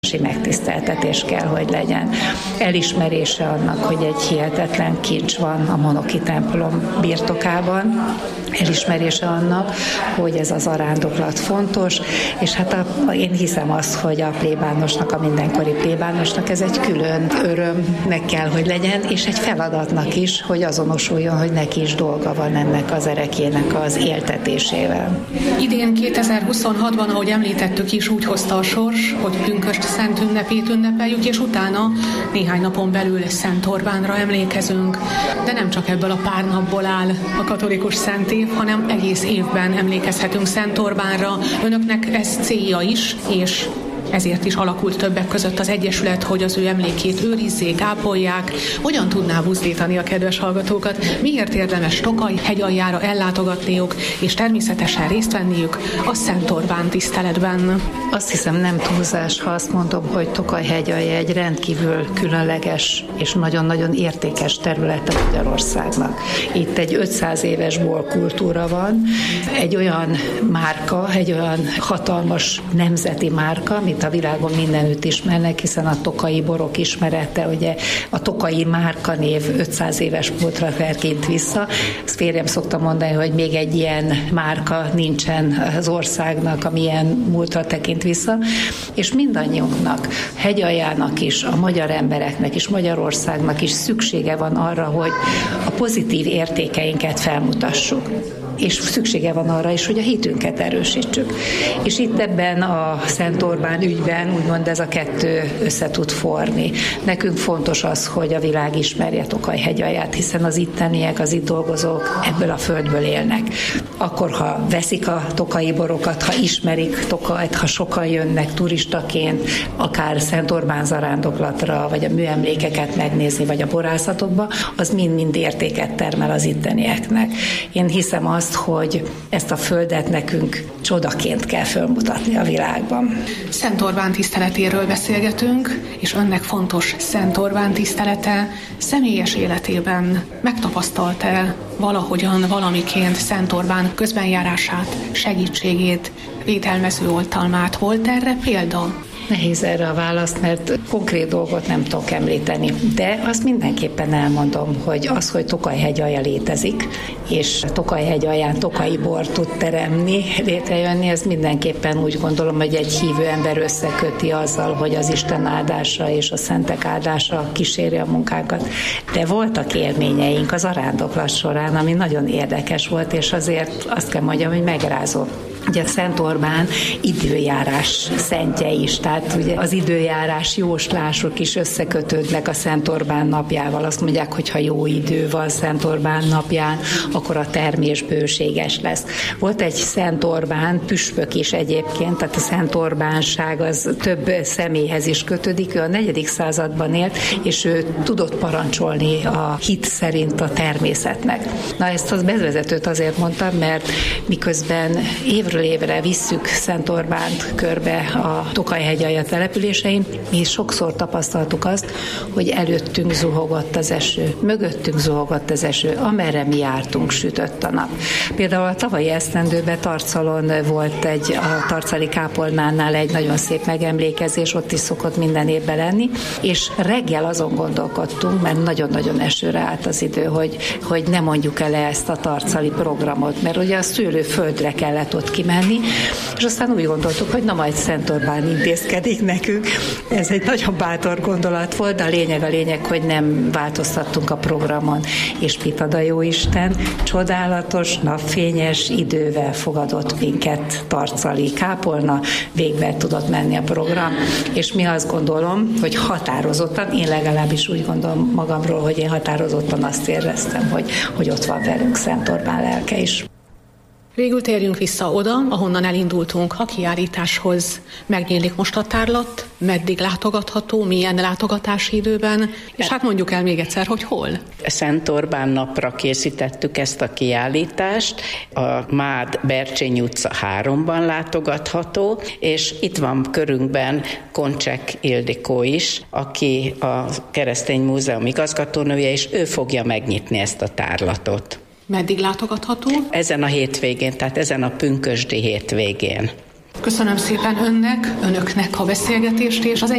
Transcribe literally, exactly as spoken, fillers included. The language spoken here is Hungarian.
megtiszteltetés kell, hogy legyen. Elismerése annak, hogy egy hihetetlen kincs van a Monoki templom birtokában, elismerése annak, hogy ez az arándoklat fontos, és hát a, én hiszem azt, hogy a plébánosnak, a mindenkori plébánosnak ez egy külön örömnek kell, hogy legyen, és egy feladatnak is, hogy azonosuljon, hogy neki is dolga van ennek az erekének az éltetésével. Idén kétezer-huszonhatban, ahogy említettük is, úgy hozta a sors, hogy pünkösd szent ünnepét ünnepeljük, és utána néhány napon belül Szent Orbánra emlékezünk. De nem csak ebből a pár napból áll a katolikus szent év, hanem egész évben emlékezhetünk Szent Orbánra. Önöknek ez célja is, és ezért is alakult többek között az Egyesület, hogy az ő emlékét őrizzék, ápolják. Hogyan tudná buzdítani a kedves hallgatókat? Miért érdemes Tokaj hegyaljára ellátogatniuk, és természetesen részt venniük a Szent Orbán tiszteletben? Azt hiszem, nem túlzás, ha azt mondom, hogy Tokaj hegyalja egy rendkívül különleges és nagyon-nagyon értékes területe Magyarországnak. Itt egy ötszáz éves borkultúra van, egy olyan márka, egy olyan hatalmas nemzeti márka, mint a világon mindenütt ismernek, hiszen a tokaji borok ismerete, ugye a tokaji márkanév ötszáz éves múltra tekint vissza. Ezt férjem szokta mondani, hogy még egy ilyen márka nincsen az országnak, ami ilyen múltra tekint vissza, és mindannyiunknak, hegyaljának is, a magyar embereknek is, Magyarországnak is szüksége van arra, hogy a pozitív értékeinket felmutassuk. És szüksége van arra is, hogy a hitünket erősítsük. És itt ebben a Szent Orbán ügyben úgymond ez a kettő össze tud forni. Nekünk fontos az, hogy a világ ismerje Tokaj hegyalját, hiszen az itteniek, az itt dolgozók ebből a földből élnek. Akkor, ha veszik a tokaji borokat, ha ismerik Tokajt, ha sokan jönnek turistaként, akár Szent Orbán zarándoklatra, vagy a műemlékeket megnézni, vagy a borászatokba, az mind-mind értéket termel az ittenieknek. Én hiszem azt, hogy ezt a földet nekünk csodaként kell fölmutatni a világban. Szent Orbán tiszteletéről beszélgetünk, és önnek fontos Szent Orbán tisztelete személyes életében megtapasztalta valahogyan, valamiként Szent Orbán közbenjárását, segítségét, védelmező oltalmát. Volt erre példa? Nehéz erre a válasz, mert konkrét dolgot nem tudok említeni. De azt mindenképpen elmondom, hogy az, hogy Tokaj hegyalja létezik, és Tokaj hegyalján tokaji bor tud teremni, létrejönni, ez mindenképpen úgy gondolom, hogy egy hívő ember összeköti azzal, hogy az Isten áldása és a szentek áldása kíséri a munkánkat. De voltak élményeink az arándoklat során, ami nagyon érdekes volt, és azért azt kell mondjam, hogy megrázó. Ugye Szent Orbán időjárás szentje is, tehát ugye az időjárás jóslások is összekötődnek a Szent Orbán napjával. Azt mondják, hogy ha jó idő van Szent Orbán napján, akkor a termés bőséges lesz. Volt egy Szent Orbán püspök is egyébként, tehát a Szent Orbánság az több személyhez is kötődik. Ő a negyedik században élt, és ő tudott parancsolni a hit szerint a természetnek. Na, ezt az bevezetőt azért mondtam, mert miközben évről évre visszük Szent Orbánt körbe a Tokaj hegyalja településein, mi sokszor tapasztaltuk azt, hogy előttünk zuhogott az eső, mögöttünk zuhogott az eső, amerre mi jártunk, sütött a nap. Például a tavalyi esztendőben Tarcalon volt egy, a tarcali kápolnánál egy nagyon szép megemlékezés, ott is szokott minden évben lenni, és reggel azon gondolkodtunk, mert nagyon-nagyon esőre állt az idő, hogy, hogy ne mondjuk el ezt a tarcali programot, mert ugye a szőlőföldre kellett ott kimenni, és aztán úgy gondoltuk, hogy na majd Szent Orbán intézkedik nekünk. Ez egy nagyon bátor gondolat volt, de a lényeg a lényeg, hogy nem változtattunk a programon. És mit ad a Jóisten? Csodálatos, napfényes idővel fogadott minket tarcali kápolna, végbe tudott menni a program, és mi azt gondolom, hogy határozottan, én legalábbis úgy gondolom magamról, hogy én határozottan azt éreztem, hogy, hogy ott van velünk Szent Orbán lelke is. Végül térjünk vissza oda, ahonnan elindultunk a kiállításhoz. Megnyílik most a tárlat, meddig látogatható, milyen látogatási időben, és hát mondjuk el még egyszer, hogy hol. Szent Orbán napra készítettük ezt a kiállítást, a Mád Bercsényi utca háromban látogatható, és itt van körünkben Koncsek Ildikó is, aki a Keresztény Múzeum igazgatónője, és ő fogja megnyitni ezt a tárlatot. Meddig látogatható? Ezen a hétvégén, tehát ezen a pünkösdi hétvégén. Köszönöm szépen önnek, önöknek a beszélgetést, és az